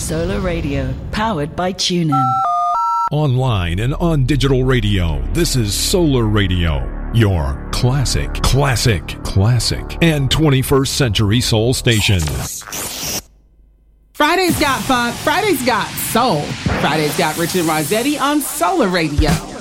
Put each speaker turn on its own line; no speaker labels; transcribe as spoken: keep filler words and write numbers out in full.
Solar Radio, powered by TuneIn.
Online and on digital radio, this is Solar Radio, your classic, classic, classic, and twenty-first century soul station.
Friday's got funk, Friday's got soul. Friday's got Richard Rossetti on Solar Radio.